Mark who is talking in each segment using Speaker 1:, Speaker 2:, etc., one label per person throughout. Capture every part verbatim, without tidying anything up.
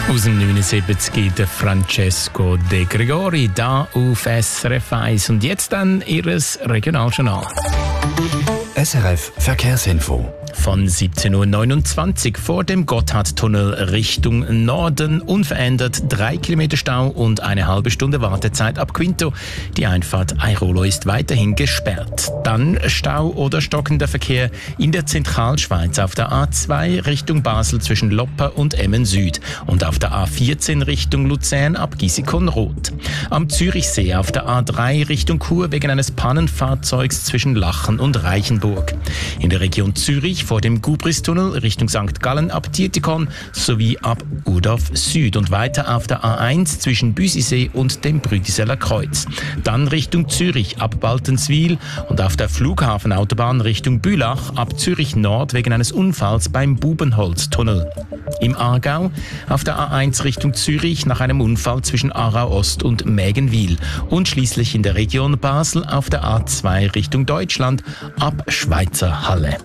Speaker 1: Aus dem neunundsiebzig der Francesco De Gregori, da auf S R F eins. Und jetzt dann Ihres Regionaljournal.
Speaker 2: S R F Verkehrsinfo.
Speaker 1: Von siebzehn Uhr neunundzwanzig vor dem Gotthardtunnel Richtung Norden unverändert drei Kilometer Stau und eine halbe Stunde Wartezeit ab Quinto. Die Einfahrt Airolo ist weiterhin gesperrt. Dann Stau oder stockender Verkehr in der Zentralschweiz auf der A zwei Richtung Basel zwischen Lopper und Emmen Süd und auf der A vierzehn Richtung Luzern ab Gisikon-Rot. Am Zürichsee auf der A drei Richtung Chur wegen eines Pannenfahrzeugs zwischen Lachen und Reichenburg. In der Region Zürich vor dem Gubristunnel Richtung Sankt Gallen ab Dietikon sowie ab Udorf Süd und weiter auf der A eins zwischen Büsisee und dem Brüdiseller Kreuz. Dann Richtung Zürich ab Baltenswil und auf der Flughafenautobahn Richtung Bülach ab Zürich Nord wegen eines Unfalls beim Bubenholztunnel. Im Aargau auf der A eins Richtung Zürich nach einem Unfall zwischen Aarau Ost und Mägenwil und schließlich in der Region Basel auf der A zwei Richtung Deutschland ab Schweizer Halle.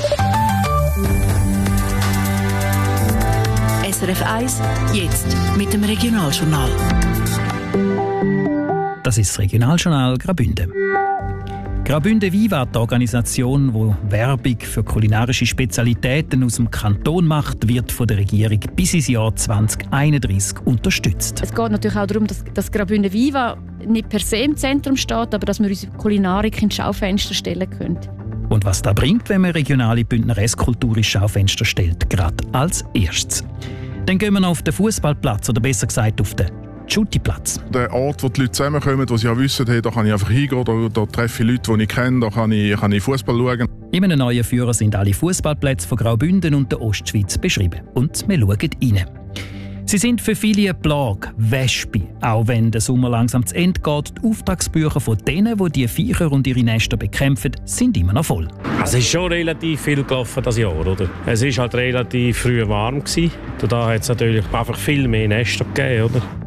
Speaker 3: S R F eins, jetzt mit dem Regionaljournal.
Speaker 4: Das ist das Regionaljournal Graubünden. Graubünden Viva, die Organisation, die Werbung für kulinarische Spezialitäten aus dem Kanton macht, wird von der Regierung bis ins Jahr zwanzig einunddreißig unterstützt.
Speaker 5: Es geht natürlich auch darum, dass, dass Graubünden Viva nicht per se im Zentrum steht, aber dass wir unsere Kulinarik ins Schaufenster stellen können.
Speaker 4: Und was das bringt, wenn man regionale Bündner Esskultur ins Schaufenster stellt, gerade als erstes. Dann gehen wir noch auf den Fußballplatz, oder besser gesagt auf den Schutiplatz.
Speaker 6: Der Ort, wo die Leute zusammenkommen, wo sie ja wissen, hey, da kann ich einfach hingehen, da, da treffe ich Leute, die ich kenne, da kann ich, kann ich Fußball schauen.
Speaker 4: In einem neuen Führer sind alle Fußballplätze von Graubünden und der Ostschweiz beschrieben. Und wir schauen rein. Sie sind für viele eine Plage, Wespe. Auch wenn der Sommer langsam zu Ende geht, die Auftragsbücher von denen, die die Viecher und ihre Nester bekämpfen, sind immer noch voll.
Speaker 7: Also es ist schon relativ viel gelaufen das Jahr, oder? Es war halt relativ früh warm gewesen. Da hat es natürlich einfach viel mehr Nester gegeben, oder?